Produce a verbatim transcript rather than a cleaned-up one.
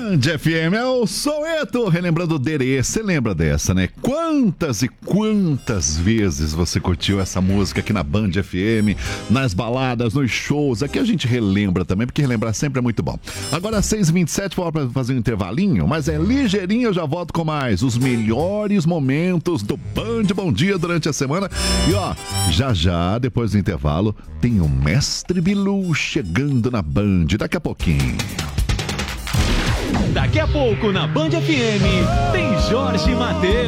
Band F M, é o Soweto, relembrando o Derê. Você lembra dessa, né? Quantas e quantas vezes você curtiu essa música aqui na Band F M, nas baladas, nos shows. Aqui a gente relembra também, porque relembrar sempre é muito bom. Agora seis e vinte e sete, vou para fazer um intervalinho, mas é ligeirinho, eu já volto com mais os melhores momentos do Band Bom Dia durante a semana. E ó, já já, depois do intervalo, tem o Mestre Bilu chegando na Band, daqui a pouquinho. Daqui a pouco na Band F M tem Jorge Mateus.